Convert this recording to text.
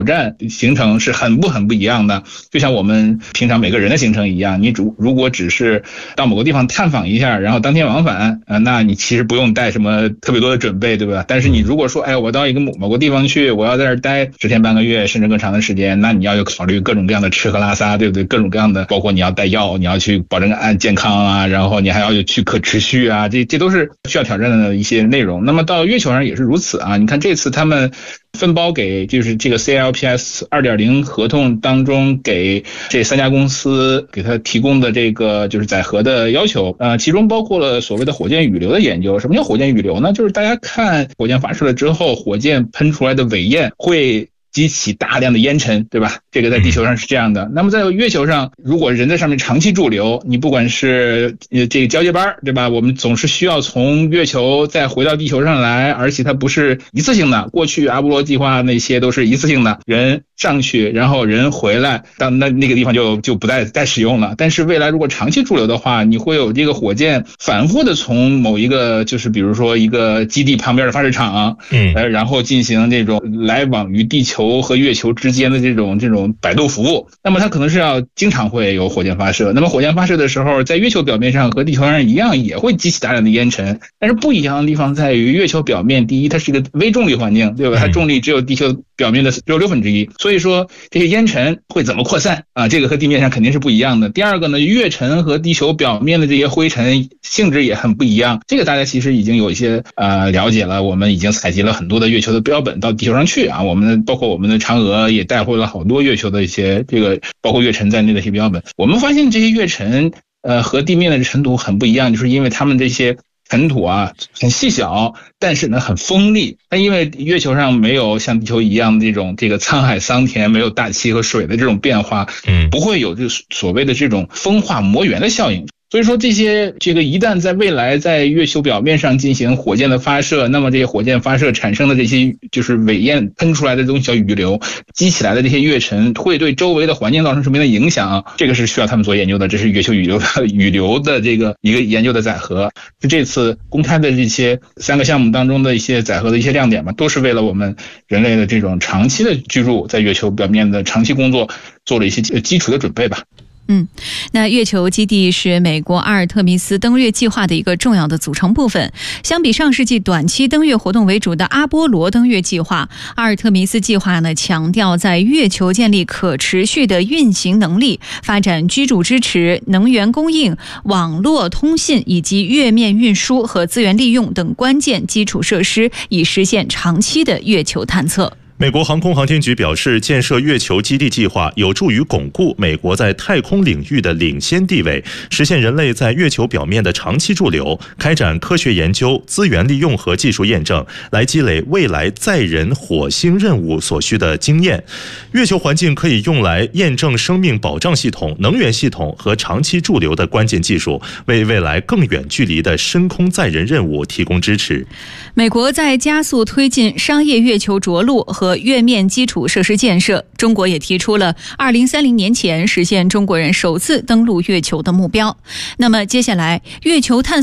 站行程是很不一样的。就像我们平常每个人的行程一样，你如果只是到某个地方探访一下，然后当天往返，那你其实不用带什么特别多的准备，对吧？但是你如果说，我到一个某个地方去，我要在这儿待10天半个月甚至更长的时间，那你要有考虑各种各样的吃喝拉撒，对不对？各种各样的，包括你要带药，你要去保证健康啊，然后你还要去可持续啊，这都是需要挑战的一些内容。那么到月球上也是如此啊，你看这次他们分包给就是这个 CLPS 2.0 合同当中给这3家公司给他提供的这个就是载荷的要求，其中包括了所谓的火箭雨流的研究。什么叫火箭雨流呢？就是大家看火箭发射了之后，火箭喷出来的尾焰会激起大量的烟尘，对吧？这个在地球上是这样的。那么在月球上，如果人在上面长期驻留，你不管是这个交接班，对吧？我们总是需要从月球再回到地球上来，而且它不是一次性的。过去阿波罗计划那些都是一次性的，人上去，然后人回来，到那个地方就不再使用了。但是未来如果长期驻留的话，你会有这个火箭反复的从某一个就是比如说一个基地旁边的发射场，然后进行这种来往于地球和月球之间的这种摆渡服务。那么它可能是要经常会有火箭发射，那么火箭发射的时候在月球表面上和地球上一样也会激起大量的烟尘，但是不一样的地方在于月球表面，第一它是一个微重力环境，对吧？它重力只有地球表面的1/6，所以说这些烟尘会怎么扩散啊？这个和地面上肯定是不一样的。第二个呢，月尘和地球表面的这些灰尘性质也很不一样，这个大家其实已经有一些了解了。我们已经采集了很多的月球的标本到地球上去啊，包括我们的嫦娥也带回了好多月球的一些这个包括月尘在内的一些标本。我们发现这些月尘和地面的尘土很不一样，就是因为它们这些尘土啊很细小，但是呢很锋利。那因为月球上没有像地球一样这个沧海桑田，没有大气和水的这种变化，不会有这所谓的这种风化膜原的效应。所以说这个一旦在未来在月球表面上进行火箭的发射，那么这些火箭发射产生的这些就是尾焰喷出来的这种小雨流，激起来的这些月尘会对周围的环境造成什么样的影响，这个是需要他们做研究的。这是月球雨流的这个一个研究的载荷，就这次公开的这些3个项目当中的一些载荷的一些亮点嘛，都是为了我们人类的这种长期的居住在月球表面的长期工作做了一些基础的准备吧。 那月球基地是美国阿尔特弥斯登月计划的一个重要的组成部分。相比上世纪短期登月活动为主的阿波罗登月计划，阿尔特弥斯计划呢强调在月球建立可持续的运行能力，发展居住支持、能源供应、网络通信以及月面运输和资源利用等关键基础设施，以实现长期的月球探测。 美国航空航天局表示，建设月球基地计划有助于巩固美国在太空领域的领先地位，实现人类在月球表面的长期驻留，开展科学研究、资源利用和技术验证，来积累未来载人火星任务所需的经验。月球环境可以用来验证生命保障系统、能源系统和长期驻留的关键技术，为未来更远距离的深空载人任务提供支持。 美国在加速推进商业月球着陆和月面基础设施建设，中国也提出了2030年前实现中国人首次登陆月球的目标。那么接下来，月球探